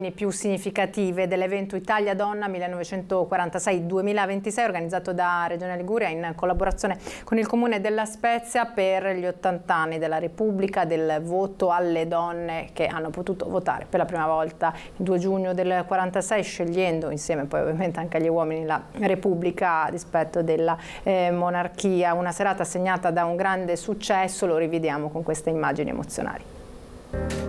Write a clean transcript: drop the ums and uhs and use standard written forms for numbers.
Più significative dell'evento Italia Donna 1946-2026 organizzato da Regione Liguria in collaborazione con il Comune della Spezia per gli 80 anni della Repubblica, del voto alle donne che hanno potuto votare per la prima volta il 2 giugno del 46, scegliendo insieme poi ovviamente anche agli uomini la Repubblica a dispetto della monarchia. Una serata segnata da un grande successo, lo rivediamo con queste immagini emozionali.